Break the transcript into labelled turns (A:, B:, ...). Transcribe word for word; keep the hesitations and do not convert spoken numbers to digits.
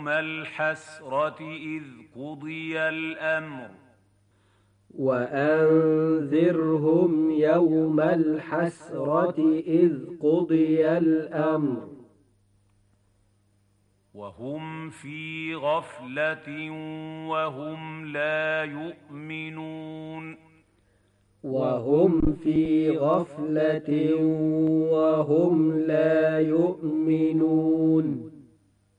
A: الحسرة إذ قضي الأمر
B: وأنذرهم يوم الحسرة إذ قضي الأمر
A: وهم في غفلة وهم لا يؤمنون
B: وهم في غفلة وهم لا يؤمنون